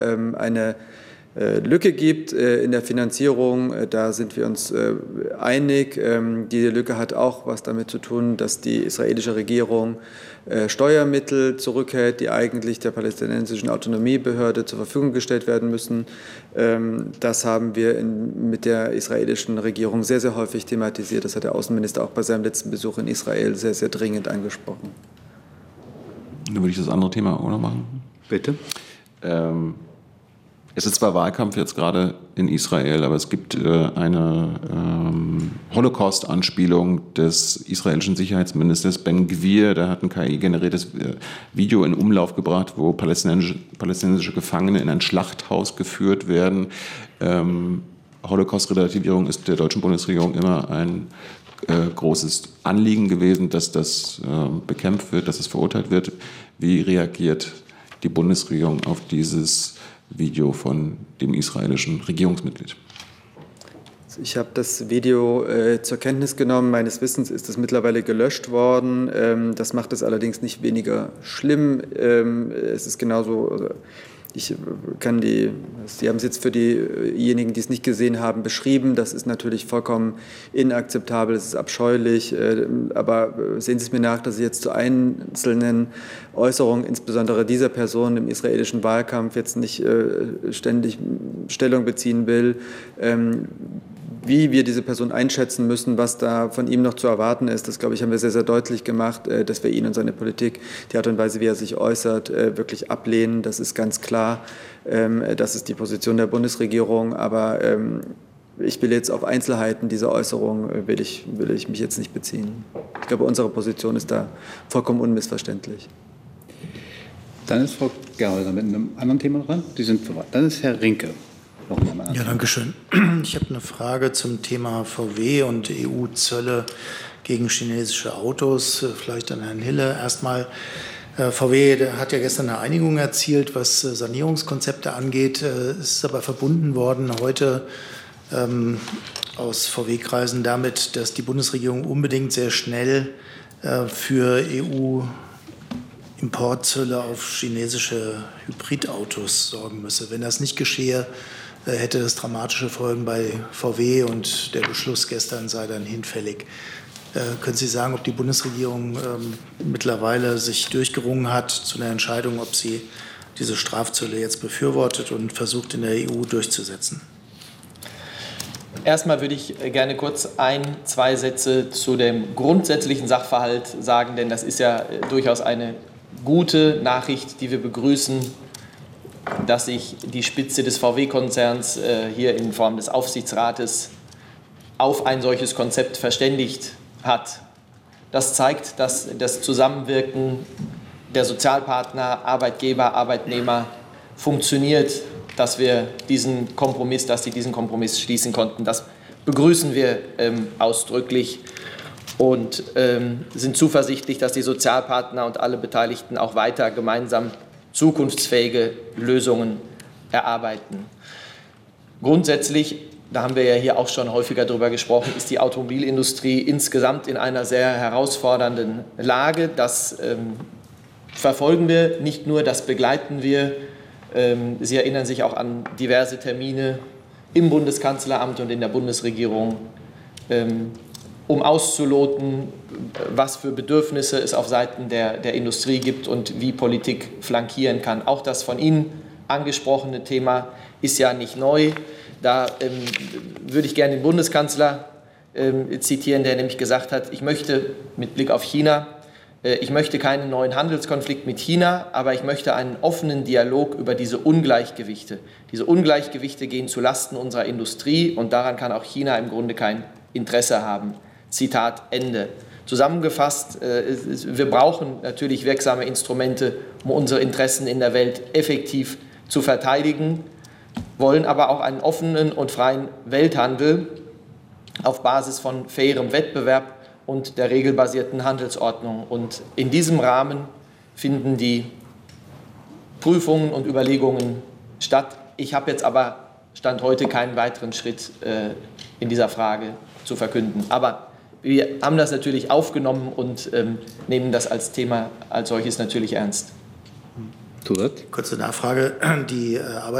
eine Lücke gibt in der Finanzierung. Da sind wir uns einig. Diese Lücke hat auch was damit zu tun, dass die israelische Regierung Steuermittel zurückhält, die eigentlich der palästinensischen Autonomiebehörde zur Verfügung gestellt werden müssen. Das haben wir mit der israelischen Regierung sehr, sehr häufig thematisiert. Das hat der Außenminister auch bei seinem letzten Besuch in Israel sehr, sehr dringend angesprochen. Dann würde ich das andere Thema auch noch machen. Bitte. Es ist zwar Wahlkampf jetzt gerade in Israel, aber es gibt eine Holocaust-Anspielung des israelischen Sicherheitsministers Ben Gvir. Der hat ein KI-generiertes Video in Umlauf gebracht, wo palästinensische Gefangene in ein Schlachthaus geführt werden. Holocaust-Relativierung ist der deutschen Bundesregierung immer ein großes Anliegen gewesen, dass das bekämpft wird, dass es verurteilt wird. Wie reagiert die Bundesregierung auf dieses Video von dem israelischen Regierungsmitglied? Ich habe das Video zur Kenntnis genommen. Meines Wissens ist es mittlerweile gelöscht worden. Das macht es allerdings nicht weniger schlimm. Es ist genauso, Sie haben es jetzt für diejenigen, die es nicht gesehen haben, beschrieben. Das ist natürlich vollkommen inakzeptabel, es ist abscheulich. Aber sehen Sie es mir nach, dass ich jetzt zu einzelnen Äußerungen, insbesondere dieser Person im israelischen Wahlkampf, jetzt nicht ständig Stellung beziehen will. Wie wir diese Person einschätzen müssen, was da von ihm noch zu erwarten ist, das, glaube ich, haben wir sehr, sehr deutlich gemacht, dass wir ihn und seine Politik, die Art und Weise, wie er sich äußert, wirklich ablehnen. Das ist ganz klar. Das ist die Position der Bundesregierung. Aber ich will jetzt auf Einzelheiten dieser Äußerung, will ich mich jetzt nicht beziehen. Ich glaube, unsere Position ist da vollkommen unmissverständlich. Dann ist Frau Gerholzer mit einem anderen Thema dran. Die sind soweit. Dann ist Herr Rinke. Ja, danke schön. Ich habe eine Frage zum Thema VW und EU-Zölle gegen chinesische Autos. Vielleicht an Herrn Hille erstmal. VW hat ja gestern eine Einigung erzielt, was Sanierungskonzepte angeht. Es ist aber verbunden worden heute aus VW-Kreisen damit, dass die Bundesregierung unbedingt sehr schnell für EU-Importzölle auf chinesische Hybridautos sorgen müsse. Wenn das nicht geschehe, hätte es dramatische Folgen bei VW und der Beschluss gestern sei dann hinfällig. Können Sie sagen, ob die Bundesregierung mittlerweile sich durchgerungen hat zu einer Entscheidung, ob sie diese Strafzölle jetzt befürwortet und versucht in der EU durchzusetzen? Erstmal würde ich gerne kurz zwei Sätze zu dem grundsätzlichen Sachverhalt sagen, denn das ist ja durchaus eine gute Nachricht, die wir begrüßen, dass sich die Spitze des VW-Konzerns hier in Form des Aufsichtsrates auf ein solches Konzept verständigt hat. Das zeigt, dass das Zusammenwirken der Sozialpartner, Arbeitgeber, Arbeitnehmer funktioniert, dass sie diesen Kompromiss schließen konnten. Das begrüßen wir ausdrücklich und sind zuversichtlich, dass die Sozialpartner und alle Beteiligten auch weiter gemeinsam zukunftsfähige Lösungen erarbeiten. Grundsätzlich, da haben wir ja hier auch schon häufiger drüber gesprochen, ist die Automobilindustrie insgesamt in einer sehr herausfordernden Lage. Das verfolgen wir nicht nur, das begleiten wir. Sie erinnern sich auch an diverse Termine im Bundeskanzleramt und in der Bundesregierung, um auszuloten, was für Bedürfnisse es auf Seiten der Industrie gibt und wie Politik flankieren kann. Auch das von Ihnen angesprochene Thema ist ja nicht neu. Da würde ich gerne den Bundeskanzler zitieren, der nämlich gesagt hat, ich möchte mit Blick auf China, ich möchte keinen neuen Handelskonflikt mit China, aber ich möchte einen offenen Dialog über diese Ungleichgewichte. Diese Ungleichgewichte gehen zulasten unserer Industrie und daran kann auch China im Grunde kein Interesse haben. Zitat Ende. Zusammengefasst, wir brauchen natürlich wirksame Instrumente, um unsere Interessen in der Welt effektiv zu verteidigen, wollen aber auch einen offenen und freien Welthandel auf Basis von fairem Wettbewerb und der regelbasierten Handelsordnung. Und in diesem Rahmen finden die Prüfungen und Überlegungen statt. Ich habe jetzt aber Stand heute keinen weiteren Schritt in dieser Frage zu verkünden. Aber wir haben das natürlich aufgenommen und nehmen das als Thema als solches natürlich ernst. Zusatz? Kurze Nachfrage. Die